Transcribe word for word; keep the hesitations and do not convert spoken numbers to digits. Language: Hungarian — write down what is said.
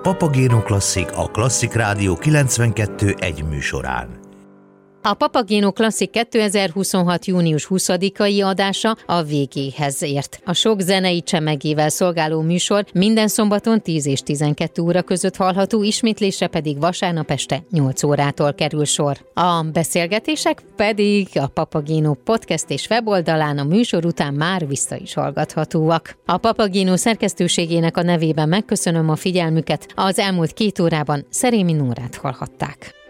Papagéno Klasszik a Klasszik Rádió kilencvenkettő egy műsorán. A Papagéno Klasszik kétezer-huszonhat. június huszadikai adása a végéhez ért. A sok zenei csemegével szolgáló műsor minden szombaton tíz és tizenkettő óra között hallható, ismétlésre pedig vasárnap este nyolc órától kerül sor. A beszélgetések pedig a Papagéno podcast és weboldalán a műsor után már vissza is hallgathatóak. A Papagéno szerkesztőségének a nevében megköszönöm a figyelmüket. Az elmúlt két órában Szerémi Nórát hallhatták.